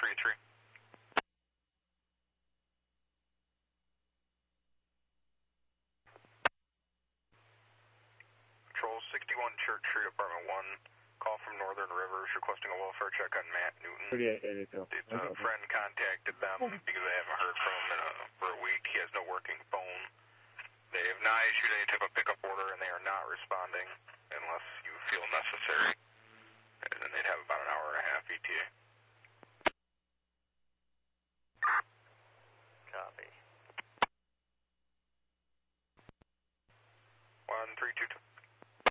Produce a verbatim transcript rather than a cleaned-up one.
three three. Patrol sixty-one Church Street, Apartment one. Call from Northern Rivers requesting a welfare check on Matt Newton. thirty-eight eighty-two. A uh, friend contacted them because they haven't heard from him uh, for a week. He has no working phone. They have not issued any type of pickup